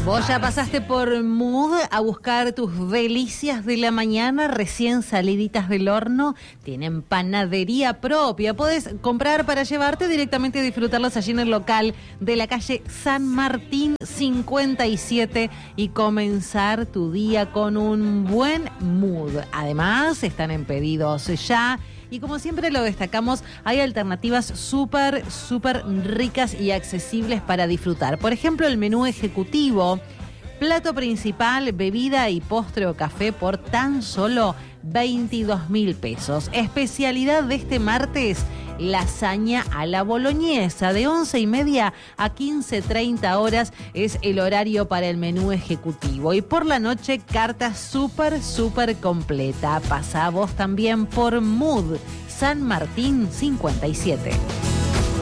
Vos ya pasaste por Mood a buscar tus delicias de la mañana recién saliditas del horno. Tienen panadería propia. Podés comprar para llevarte directamente a disfrutarlos allí en el local de la calle San Martín 57 y comenzar tu día con un buen mood. Además, están en pedidos ya. Y como siempre lo destacamos, hay alternativas súper ricas y accesibles para disfrutar. Por ejemplo, el menú ejecutivo, plato principal, bebida y postre o café por tan solo 22.000 pesos. Especialidad de este martes, lasaña a la boloñesa. De 11:30 a 15:30 horas es el horario para el menú ejecutivo. Y por la noche, carta súper completa. Pasá vos también por Mood San Martín 57.